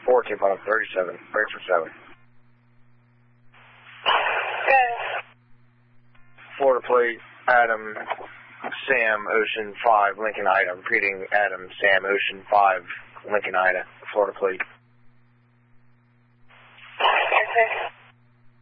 4, keep on 37, break for 7. Good. Florida plate, Adam, Sam, Ocean 5, Lincoln Ida. Repeating, Adam, Sam, Ocean 5, Lincoln Ida, Florida plate. Okay.